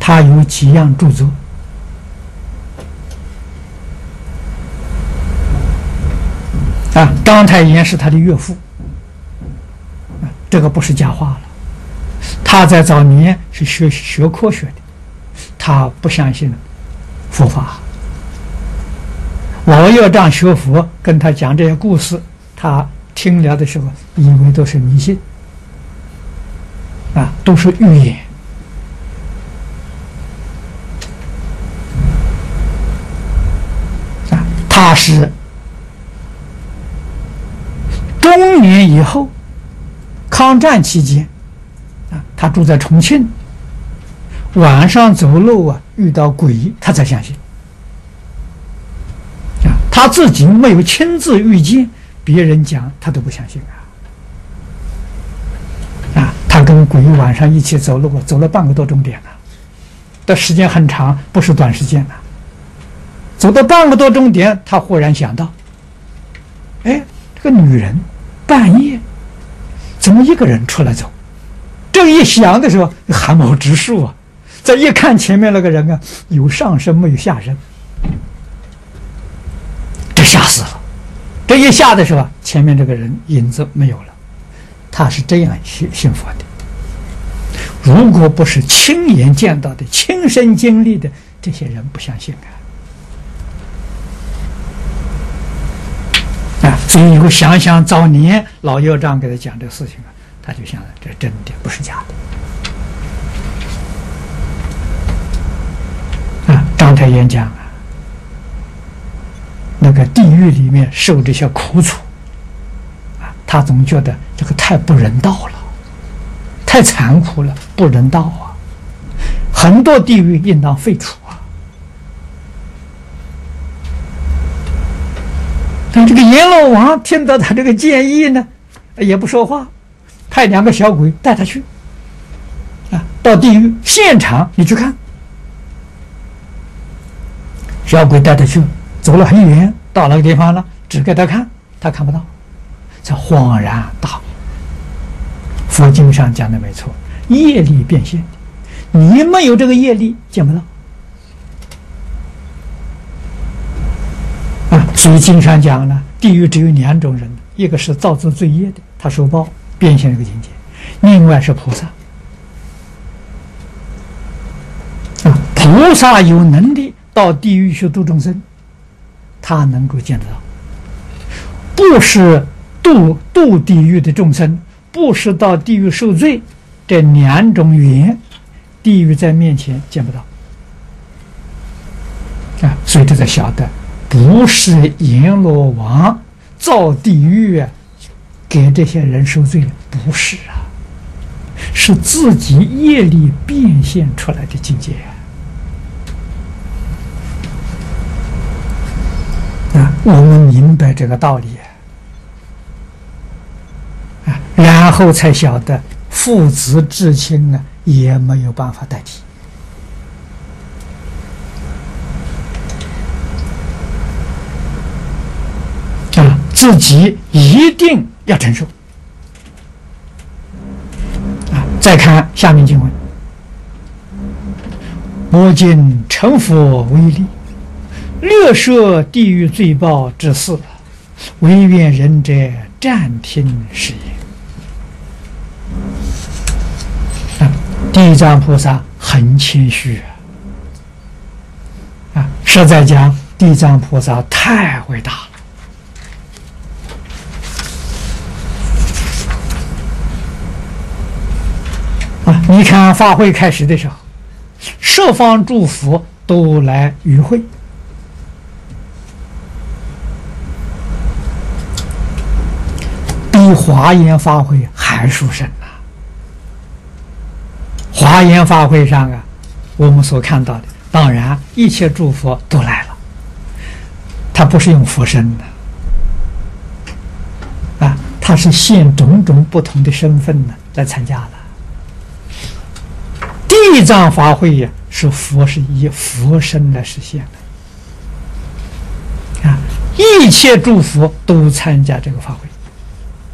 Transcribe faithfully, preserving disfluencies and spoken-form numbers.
他有几样著作。啊，章太炎是他的岳父，啊，这个不是假话了。他在早年是学学科学的，他不相信佛法。老药丈学佛，跟他讲这些故事，他听了的时候以为都是迷信，啊，都是预言。啊，他是中年以后，抗战期间，啊，他住在重庆，晚上走路啊遇到鬼，他才相信。啊，他自己没有亲自遇见，别人讲他都不相信啊。啊，他跟鬼晚上一起走路，走了半个多钟点了，的时间很长，不是短时间了。走到半个多钟点，他忽然想到，哎，这个女人半夜怎么一个人出来走？这一想的时候，汗毛直竖啊！再一看前面那个人啊，有上身没有下身，这吓死了。这一下的时候，前面这个人影子没有了。他是这样信信佛的。如果不是亲眼见到的、亲身经历的，这些人不相信啊！啊，所以以后想想早年老药丈给他讲这个事情啊，他就想了，这真的不是假的。啊，章太炎讲啊，那个地狱里面受这些苦楚，啊，他总觉得这个太不人道了，太残酷了，不人道啊！很多地狱应当废除啊。但这个阎罗王听到他这个建议呢，也不说话，派两个小鬼带他去，啊，到地狱现场你去看。小鬼带他去，走了很远，到那个地方了，指给他看，他看不到，才恍然大悟。佛经上讲的没错，业力变现的，你没有这个业力，见不到。啊，所以经上讲呢，地狱只有两种人，一个是造作罪业的，他受报变现这个境界；另外是菩萨。啊，菩萨有能力到地狱去度众生，他能够见得到。不是度度地狱的众生，不是到地狱受罪，这两种缘，地狱在面前见不到。啊，所以这才晓得，不是阎罗王造地狱啊，给这些人受罪，不是啊，是自己业力变现出来的境界啊！啊，我们明白这个道理啊，然后才晓得父子至亲呢，也没有办法代替。啊，自己一定要承受。啊，再看下面经文：我今成佛为力，略摄地狱罪报之事，唯愿仁者暂听是言。啊，地藏菩萨很谦虚啊！啊，实在讲，地藏菩萨太伟大了。啊，你看法会开始的时候，十方诸佛都来与会。比华严法会还殊胜啊！华严法会上啊，我们所看到的，当然一切诸佛都来了，他不是用佛身的啊，他是现种种不同的身份呢来参加的。地藏法会呀，是佛是以佛身来实现的啊，一切诸佛都参加这个法会。